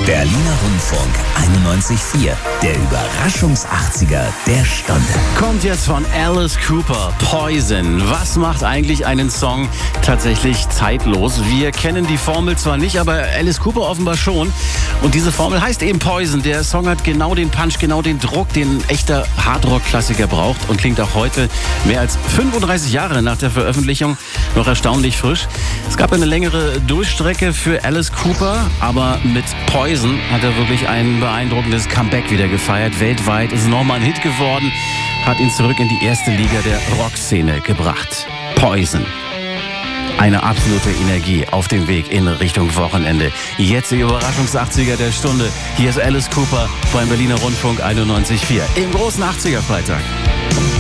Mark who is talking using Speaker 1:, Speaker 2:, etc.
Speaker 1: Berliner Rundfunk 91.4. Der Überraschungs-80er der Stunde.
Speaker 2: Kommt jetzt von Alice Cooper, Poison. Was macht eigentlich einen Song tatsächlich zeitlos? Wir kennen die Formel zwar nicht, aber Alice Cooper offenbar schon. Und diese Formel heißt eben Poison. Der Song hat genau den Punch, genau den Druck, den ein echter Hardrock-Klassiker braucht und klingt auch heute, mehr als 35 Jahre nach der Veröffentlichung, noch erstaunlich frisch. Es gab eine längere Durchstrecke für Alice Cooper, aber mit Poison hat er wirklich ein beeindruckendes Comeback wieder gefeiert. Weltweit ist es nochmal ein Hit geworden, hat ihn zurück in die erste Liga der Rockszene gebracht. Poison. Eine absolute Energie auf dem Weg in Richtung Wochenende. Jetzt die Überraschungs-80er der Stunde. Hier ist Alice Cooper beim Berliner Rundfunk 91.4 im großen 80er-Freitag.